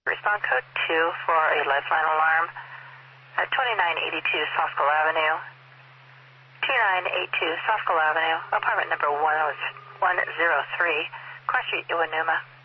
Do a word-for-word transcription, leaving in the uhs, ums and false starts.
Respond code two for a lifeline alarm at twenty-nine eighty-two Soskell Avenue. twenty-nine eighty-two Soskell Avenue, apartment number one oh three, Cross Street, Iwanuma.